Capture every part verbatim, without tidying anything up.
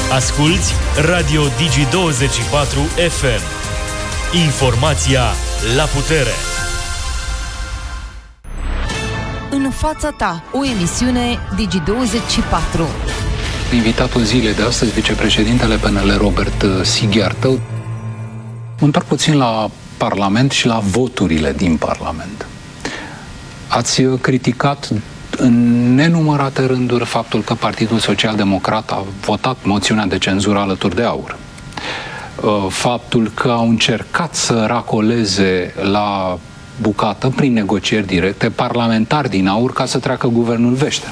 Asculți Radio Digi douăzeci și patru F M. Informația la putere. În fața ta, o emisiune Digi douăzeci și patru. Invitatul zilei de astăzi, vicepreședintele P N L, Robert Sighiartă. Mă întorc puțin la Parlament și la voturile din Parlament. Ați criticat în nenumărate rânduri faptul că Partidul Social-Democrat a votat moțiunea de cenzură alături de AUR. Faptul că au încercat să racoleze la bucată, prin negocieri directe, parlamentari din AUR ca să treacă guvernul Veștea.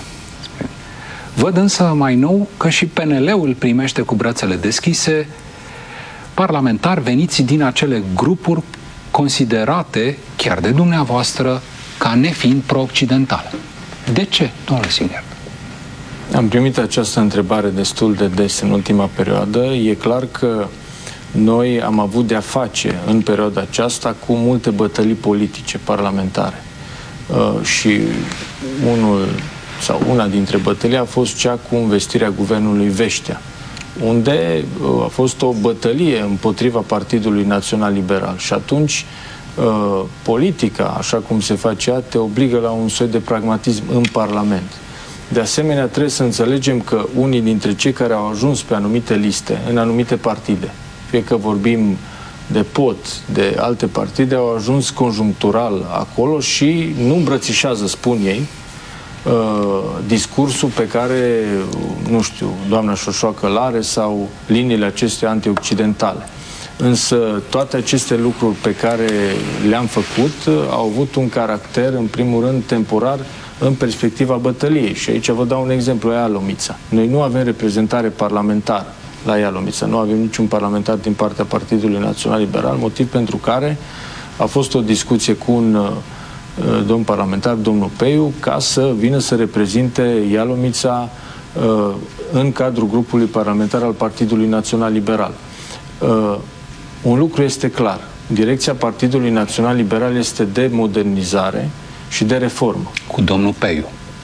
Văd însă mai nou că și P N L-ul primește cu brațele deschise parlamentari veniți din acele grupuri considerate, chiar de dumneavoastră, ca nefiind pro-occidentale. De ce, domnule Sighiartă? Am primit această întrebare destul de des în ultima perioadă. E clar că noi am avut de-a face în perioada aceasta cu multe bătălii politice parlamentare. Uh, și unul sau una dintre bătălii a fost cea cu investirea guvernului Veștea, unde uh, a fost o bătălie împotriva Partidului Național Liberal. Și atunci uh, politica, așa cum se face ea, te obligă la un soi de pragmatism în Parlament. De asemenea, trebuie să înțelegem că unii dintre cei care au ajuns pe anumite liste, în anumite partide, fie că vorbim de P O T, de alte partide, au ajuns conjunctural acolo și nu îmbrățișează, spun ei, uh, discursul pe care, nu știu, doamna Șoșoacă l-are sau liniile acestea antioccidentale. Însă toate aceste lucruri pe care le-am făcut au avut un caracter, în primul rând, temporar în perspectiva bătăliei. Și aici vă dau un exemplu, Ialomița. Noi nu avem reprezentare parlamentară la Ialomița. Nu avem niciun parlamentar din partea Partidului Național Liberal, motiv pentru care a fost o discuție cu un uh, domn parlamentar, domnul Peiu, ca să vină să reprezinte Ialomița uh, în cadrul grupului parlamentar al Partidului Național Liberal. Uh, un lucru este clar. Direcția Partidului Național Liberal este de modernizare și de reformă. Cu domnul Peiu.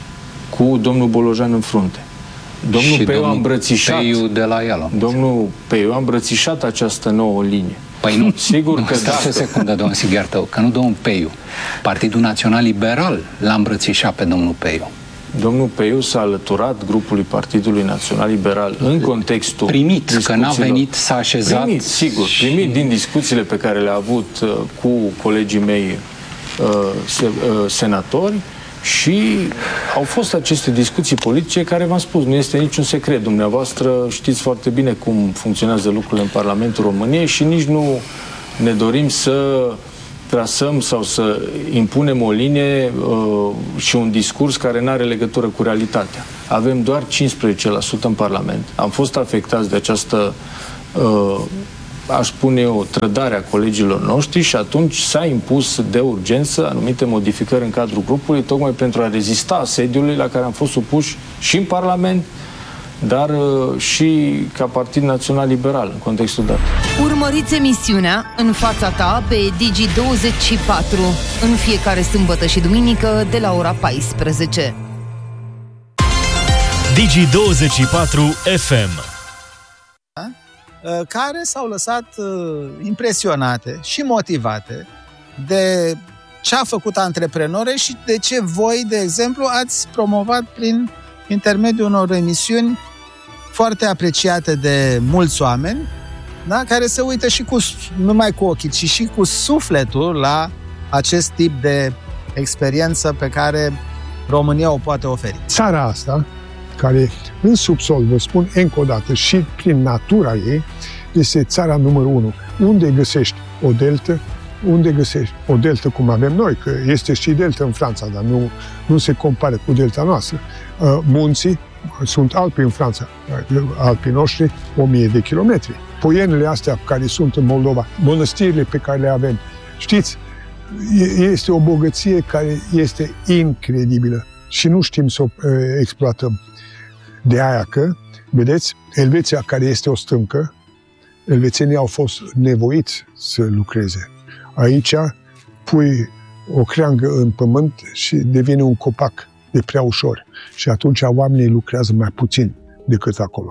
Cu domnul Bolojan în frunte. Domnul și Peiu domnul a îmbrățișat, Peiu de la Ialomița. Domnul Peiu a îmbrățișat această nouă linie. Păi nu, sigur nu, că stați o secundă, domnul Sighiartă, că nu domnul Peiu. Partidul Național Liberal l-a îmbrățișat pe domnul Peiu. Domnul Peiu s-a alăturat grupului Partidului Național Liberal în contextul primit, că n-a venit, s-a așezat. Primit, sigur, și... primit din discuțiile pe care le-a avut uh, cu colegii mei uh, se, uh, senatori. Și au fost aceste discuții politice care, v-am spus, nu este niciun secret. Dumneavoastră știți foarte bine cum funcționează lucrurile în Parlamentul României și nici nu ne dorim să trasăm sau să impunem o linie uh, și un discurs care nu are legătură cu realitatea. Avem doar cincisprezece la sută în Parlament. Am fost afectați de această uh, aș spune eu, trădarea colegilor noștri și atunci s-a impus de urgență anumite modificări în cadrul grupului, tocmai pentru a rezista asediului la care am fost supuși și în Parlament, dar uh, și ca Partid Național Liberal, în contextul dat. Urmăriți emisiunea În fața ta pe Digi douăzeci și patru în fiecare sâmbătă și duminică de la ora paisprezece. Digi douăzeci și patru F M, care s-au lăsat impresionate și motivate de ce a făcut antreprenore și de ce voi, de exemplu, ați promovat prin intermediul unor emisiuni foarte apreciate de mulți oameni, da? Care se uită și cu, nu numai cu ochii, ci și cu sufletul la acest tip de experiență pe care România o poate oferi. Țara asta, care în subsol, vă spun încă o dată, și prin natura ei, este țara numărul unu. Unde găsești o deltă, unde găsești o deltă cum avem noi, că este și delta în Franța, dar nu, nu se compară cu delta noastră. Munții, sunt Alpi în Franța, Alpii noștri, o mie de kilometri. Poienele astea care sunt în Moldova, mănăstirile pe care le avem, știți, este o bogăție care este incredibilă și nu știm să o exploatăm. De aia că, vedeți, Elveția, care este o stâncă, elvețenii au fost nevoiți să lucreze. Aici pui o creangă în pământ și devine un copac de prea ușor. Și atunci oamenii lucrează mai puțin decât acolo.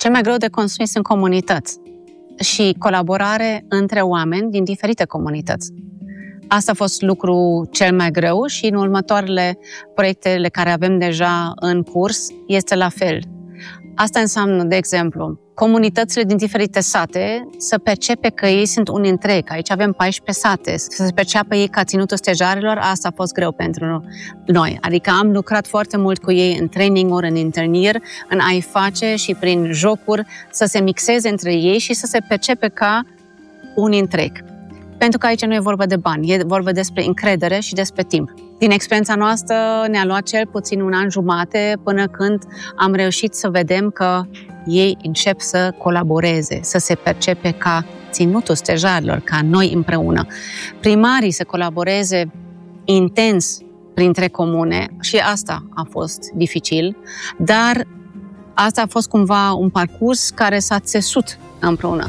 Cel mai greu de construit sunt comunități și colaborare între oameni din diferite comunități. Asta a fost lucru cel mai greu și în următoarele proiectele care avem deja în curs este la fel. Asta înseamnă, de exemplu, comunitățile din diferite sate să percepe că ei sunt un întreg. Aici avem paisprezece sate. Să se perceapă ei ca ținutul stejarilor, asta a fost greu pentru noi. Adică am lucrat foarte mult cu ei în training-uri, în întâlniri, în a-i face și prin jocuri să se mixeze între ei și să se percepe ca un întreg. Pentru că aici nu e vorba de bani, e vorba despre încredere și despre timp. Din experiența noastră ne-a luat cel puțin un an jumate până când am reușit să vedem că ei încep să colaboreze, să se percepe ca ținutul stejarilor, ca noi împreună. Primarii să colaboreze intens printre comune și asta a fost dificil, dar asta a fost cumva un parcurs care s-a țesut împreună.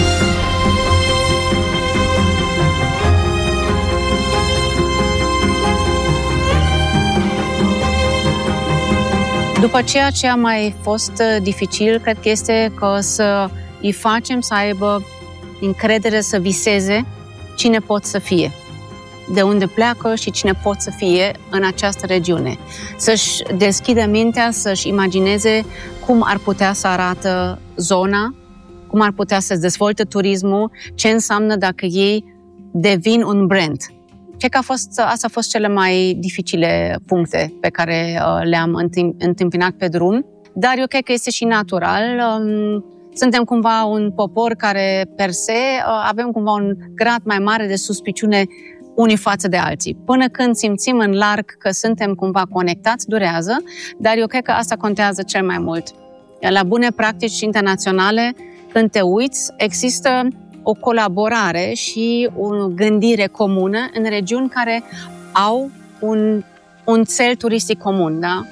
După ceea ce a mai fost dificil, cred că este că să îi facem să aibă încredere să viseze cine pot să fie, de unde pleacă și cine pot să fie în această regiune. Să-și deschidă mintea, să-și imagineze cum ar putea să arată zona, cum ar putea să dezvolte turismul, ce înseamnă dacă ei devin un brand. Cred că a fost, asta a fost cele mai dificile puncte pe care uh, le-am întâmpinat pe drum, dar eu cred că este și natural. Um, suntem cumva un popor care, per se, uh, avem cumva un grad mai mare de suspiciune unii față de alții. Până când simțim în larg că suntem cumva conectați, durează, dar eu cred că asta contează cel mai mult. La bune practici internaționale, când te uiți, există o colaborare și o gândire comună în regiuni care au un, un cel turistic comun, da?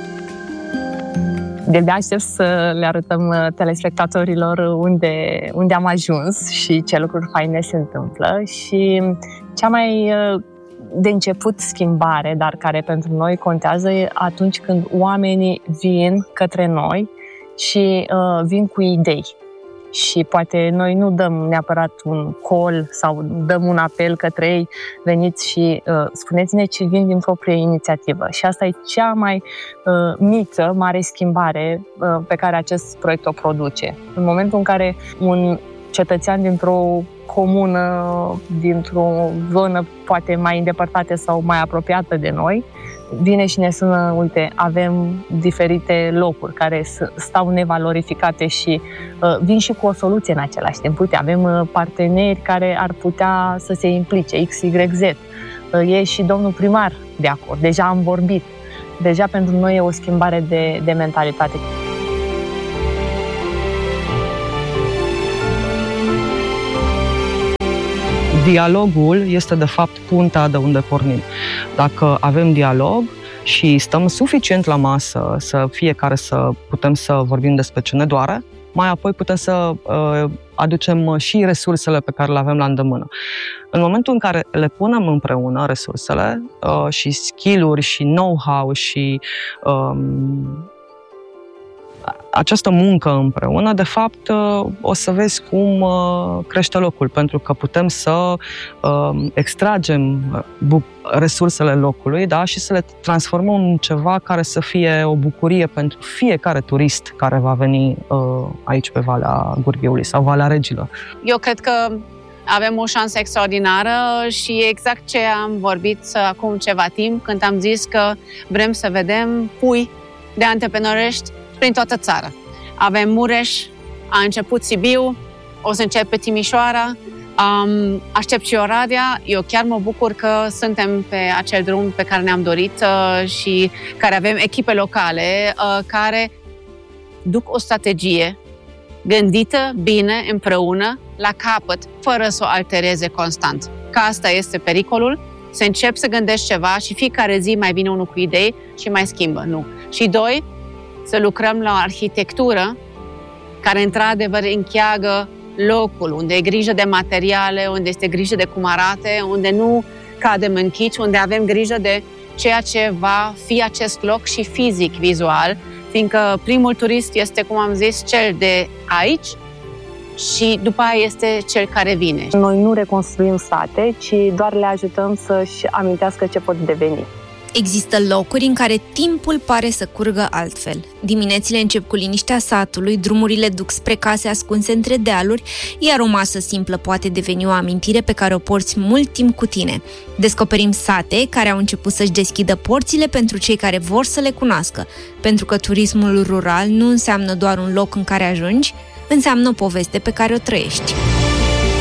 De-abia aștept să le arătăm telespectatorilor unde, unde am ajuns și ce lucruri faine se întâmplă. Și cea mai de început schimbare, dar care pentru noi contează, e atunci când oamenii vin către noi și uh, vin cu idei. Și poate noi nu dăm neapărat un call sau dăm un apel către ei, veniți și uh, spuneți-ne, ce vin din proprie inițiativă. Și asta e cea mai uh, mică, mare schimbare uh, pe care acest proiect o produce. În momentul în care un cetățean dintr-o comună, dintr-o zonă poate mai îndepărtată sau mai apropiată de noi, vine și ne sună, uite, avem diferite locuri care stau nevalorificate și uh, vin și cu o soluție în același timp. Uite, avem uh, parteneri care ar putea să se implice, X Y Z. Uh, e și domnul primar de acord, deja am vorbit. Deja pentru noi e o schimbare de, de mentalitate. Dialogul este, de fapt, puntea de unde pornim. Dacă avem dialog și stăm suficient la masă să fiecare să putem să vorbim despre ce ne doare, mai apoi putem să uh, aducem și resursele pe care le avem la îndemână. În momentul în care le punem împreună, resursele uh, și skill-uri și know-how și um, această muncă împreună, de fapt, o să vezi cum crește locul, pentru că putem să extragem resursele locului, da, și să le transformăm în ceva care să fie o bucurie pentru fiecare turist care va veni aici pe Valea Gurghiului sau Valea Regilor. Eu cred că avem o șansă extraordinară și exact ce am vorbit acum ceva timp, când am zis că vrem să vedem pui de antreprenoriști prin toată țara. Avem Mureș, a început Sibiu, o să începe Timișoara, um, aștept și Oradea. Eu chiar mă bucur că suntem pe acel drum pe care ne-am dorit uh, și care avem echipe locale uh, care duc o strategie gândită bine, împreună, la capăt, fără să o altereze constant. Că asta este pericolul, să începi să gândești ceva și fiecare zi mai vine unul cu idei și mai schimbă. Nu. Și doi, să lucrăm la o arhitectură care într-adevăr încheagă locul, unde e grijă de materiale, unde este grijă de cum arate, unde nu cadem în chici, unde avem grijă de ceea ce va fi acest loc și fizic, vizual, fiindcă primul turist este, cum am zis, cel de aici și după aia este cel care vine. Noi nu reconstruim sate, ci doar le ajutăm să-și amintească ce pot deveni. Există locuri în care timpul pare să curgă altfel. Diminețile încep cu liniștea satului, drumurile duc spre case ascunse între dealuri, iar o masă simplă poate deveni o amintire pe care o porți mult timp cu tine. Descoperim sate care au început să-și deschidă porțile pentru cei care vor să le cunoască, pentru că turismul rural nu înseamnă doar un loc în care ajungi, înseamnă o poveste pe care o trăiești.